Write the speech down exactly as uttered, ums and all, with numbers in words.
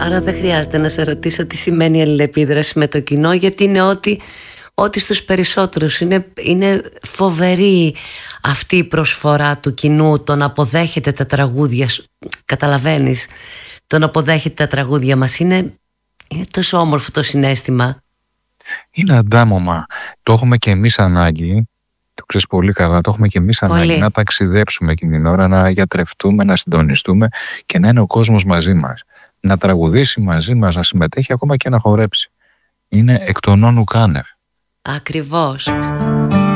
Άρα δεν χρειάζεται να σε ρωτήσω τι σημαίνει αλληλεπίδραση με το κοινό, γιατί είναι ότι, ότι στους περισσότερους είναι, είναι φοβερή αυτή η προσφορά του κοινού, το να αποδέχεται τα τραγούδια. Καταλαβαίνεις, το να αποδέχεται τα τραγούδια μας είναι, είναι τόσο όμορφο το συναίσθημα. Είναι αντάμωμα. Το έχουμε και εμείς ανάγκη. Το ξέρεις πολύ καλά, το έχουμε και εμείς ανάγκη να ταξιδέψουμε εκείνη την ώρα, να γιατρευτούμε, να συντονιστούμε και να είναι ο κόσμος μαζί μας. Να τραγουδήσει μαζί μας, να συμμετέχει, ακόμα και να χορέψει. Είναι εκ των όνου κάνευ. Ακριβώς.